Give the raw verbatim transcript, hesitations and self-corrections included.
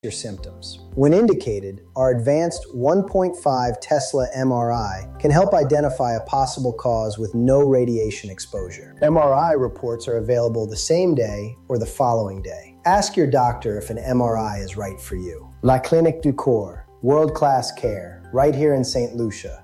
your symptoms. When indicated, our advanced one point five Tesla M R I can help identify a possible cause with no radiation exposure. M R I reports are available the same day or the following day. Ask your doctor if an M R I is right for you. La Clinique du Corps, world-class care, right here in Saint Lucia.